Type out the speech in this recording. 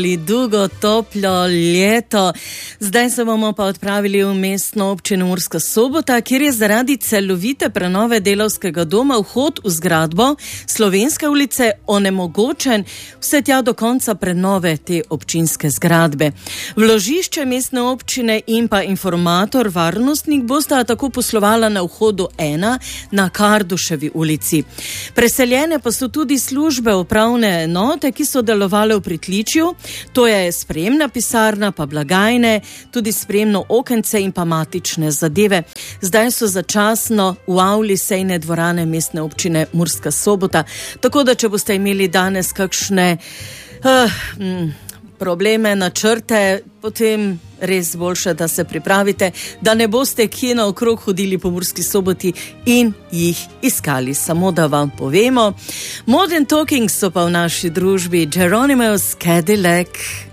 Dolgo, toplo leto. Zdaj se bomo pa odpravili v mestno občino Murska Sobota, kjer je zaradi celovite prenove delavskega doma vhod v zgradbo Slovenske ulice onemogočen vse tja do konca prenove te občinske zgradbe. Vložišče mestne občine in pa informator varnostnik bosta tako poslovala na vhodu 1 na Karduševi ulici. Preseljene pa so tudi službe upravne enote, ki so delovale v pritličju. To je sprejemna pisarna, pa blagajne, tudi sprejemno okence in pa matične zadeve. Zdaj so začasno v avli sejne dvorane mestne občine Murska Sobota. Tako da, če boste imeli danes kakšne probleme, načrte, potem res boljše, da se pripravite, da ne boste kje naokrog hodili po Murski Soboti in jih iskali. Samo da vam povemo, Modern Talking so pa v naši družbi Geronimo's Cadillac.